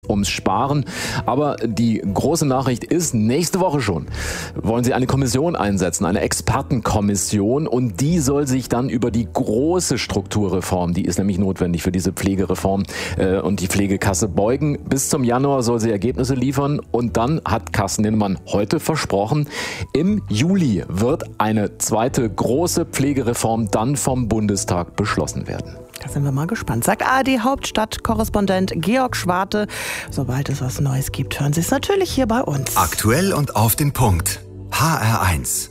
ums Sparen. Aber die große Nachricht ist, nächste Woche schon wollen sie eine Kommission einsetzen, eine Expertenkommission, und die soll sich dann über die große Strukturreform, die ist nämlich notwendig für diese Pflegereform und die Pflegekasse beugen. Bis zum Januar soll sie Ergebnisse liefern, und dann hat Carsten Linnemann heute versprochen, im Juli wird eine zweite große Pflegereform dann vom Bundestag beschlossen werden. Da sind wir mal gespannt. Sagt ARD-Hauptstadtkorrespondent Georg Schwarte. Sobald es was Neues gibt, hören Sie es natürlich hier bei uns. Aktuell und auf den Punkt. HR1.